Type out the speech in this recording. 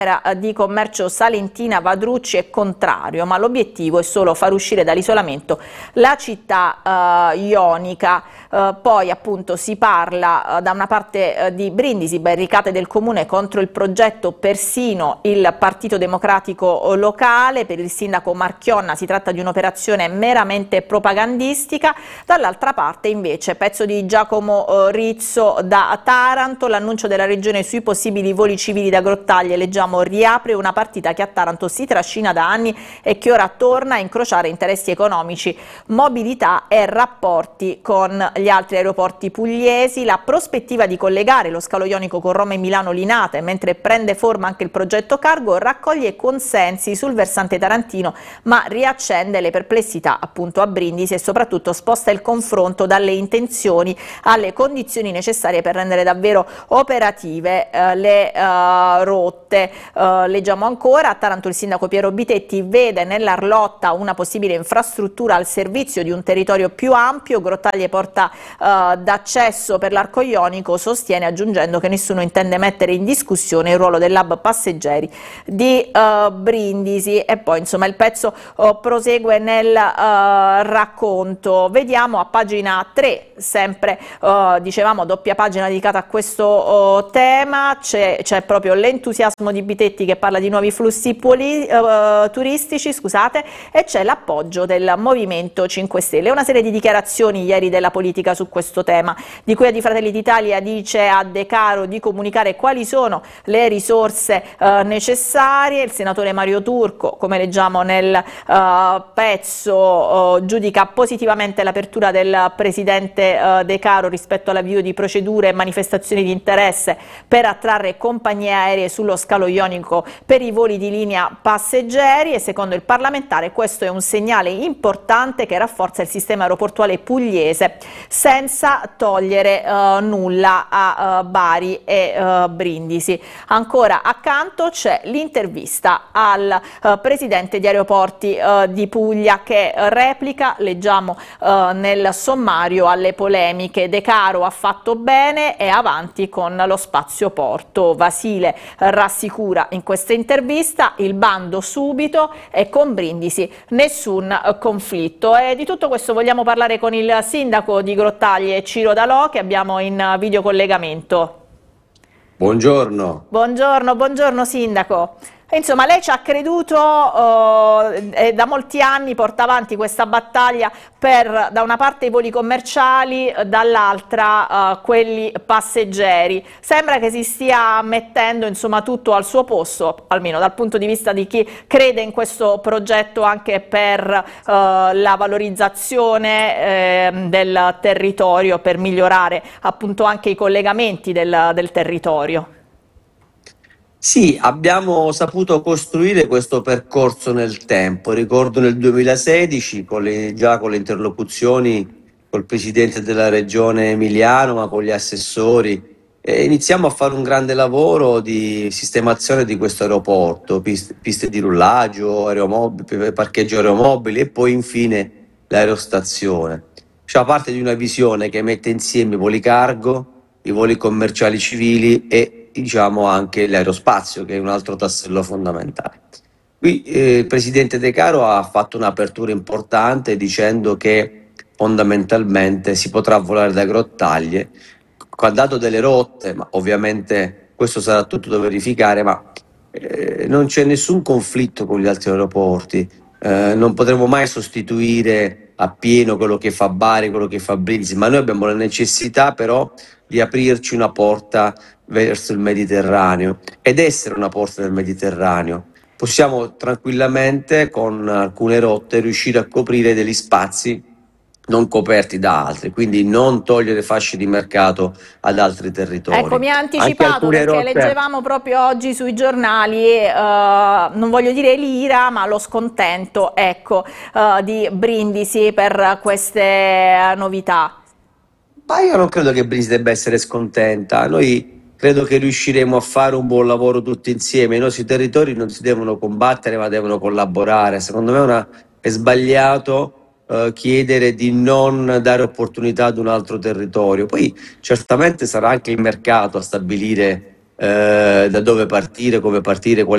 di commercio salentina Vadrucci è contrario, ma l'obiettivo è solo far uscire dall'isolamento la città ionica. Poi appunto si parla da una parte di Brindisi, barricate del comune contro il progetto, persino il Partito Democratico locale. Per il sindaco Marchionna si tratta di un'operazione meramente propagandistica. Dall'altra parte invece pezzo di Giacomo Rizzo da Taranto, l'annuncio della regione sui possibili voli civili da Grottaglie, leggiamo riapre una partita che a Taranto si trascina da anni e che ora torna a incrociare interessi economici, mobilità e rapporti con gli altri aeroporti pugliesi. La prospettiva di collegare lo scalo ionico con Roma e Milano Linate, mentre prende forma anche il progetto Cargo, raccoglie consensi sul versante tarantino, ma riaccende le perplessità appunto a Brindisi e soprattutto sposta il confronto dalle intenzioni alle condizioni necessarie per rendere davvero operative le rotte. Leggiamo ancora, a Taranto il sindaco Piero Bitetti vede nell'Arlotta una possibile infrastruttura al servizio di un territorio più ampio. Grottaglie porta d'accesso per l'arco ionico, sostiene, aggiungendo che nessuno intende mettere in discussione il ruolo dell'hub passeggeri di Brindisi. E poi insomma il pezzo prosegue nel racconto. Vediamo a pagina 3, sempre dicevamo doppia pagina dedicata a questo tema, c'è proprio l'entusiasmo di Bitetti che parla di nuovi flussi turistici, scusate, e c'è l'appoggio del Movimento 5 Stelle. Una serie di dichiarazioni ieri della politica su questo tema, di cui a di Fratelli d'Italia dice a De Caro di comunicare quali sono le risorse necessarie. Il senatore Mario Turco, come leggiamo nel pezzo, giudica positivamente l'apertura del presidente De Caro rispetto all'avvio di procedure e manifestazioni di interesse per attrarre compagnie aeree sullo scalo ionico per i voli di linea passeggeri, e secondo il parlamentare questo è un segnale importante che rafforza il sistema aeroportuale pugliese senza togliere nulla a Bari e Brindisi. Ancora accanto c'è l'intervista al presidente di Aeroporti di Puglia che replica, leggiamo nel sommario, alle polemiche. De Caro ha fatto bene e avanti con lo spazio porto. Vasile rassicura in questa intervista, il bando subito e con Brindisi nessun conflitto. E di tutto questo vogliamo parlare con il sindaco di Grottaglie, Ciro Dalò, che abbiamo in videocollegamento. Buongiorno. Buongiorno sindaco. Insomma, lei ci ha creduto e da molti anni porta avanti questa battaglia per da una parte i voli commerciali, dall'altra quelli passeggeri. Sembra che si stia mettendo insomma tutto al suo posto, almeno dal punto di vista di chi crede in questo progetto anche per la valorizzazione del territorio, per migliorare appunto anche i collegamenti del territorio. Sì, abbiamo saputo costruire questo percorso nel tempo. Ricordo nel 2016, già con le interlocuzioni col presidente della regione Emiliano, ma con gli assessori, iniziamo a fare un grande lavoro di sistemazione di questo aeroporto, piste di rullaggio, parcheggio aeromobili e poi infine l'aerostazione. Fa parte di una visione che mette insieme i voli cargo, i voli commerciali civili e diciamo anche l'aerospazio, che è un altro tassello fondamentale. Qui il presidente De Caro ha fatto un'apertura importante dicendo che fondamentalmente si potrà volare da Grottaglie, ha dato delle rotte, ma ovviamente questo sarà tutto da verificare, ma non c'è nessun conflitto con gli altri aeroporti, non potremo mai sostituire appieno quello che fa Bari, quello che fa Brindisi, ma noi abbiamo la necessità però di aprirci una porta verso il Mediterraneo ed essere una porta del Mediterraneo. Possiamo tranquillamente con alcune rotte riuscire a coprire degli spazi non coperti da altri, quindi non togliere fasce di mercato ad altri territori. Ecco, mi ha anticipato perché leggevamo proprio oggi sui giornali, non voglio dire l'ira, ma lo scontento, ecco, di Brindisi per queste novità. Ma io non credo che Brindisi debba essere scontenta, noi credo che riusciremo a fare un buon lavoro tutti insieme. I nostri territori non si devono combattere ma devono collaborare. Secondo me è sbagliato chiedere di non dare opportunità ad un altro territorio. Poi certamente sarà anche il mercato a stabilire da dove partire, come partire, quali